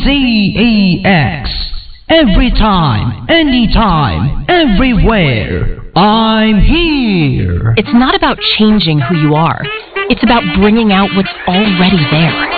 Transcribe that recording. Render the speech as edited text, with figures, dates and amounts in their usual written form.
ZEX. Every time, anytime, everywhere. I'm here. It's not about changing who you are. It's about bringing out what's already there.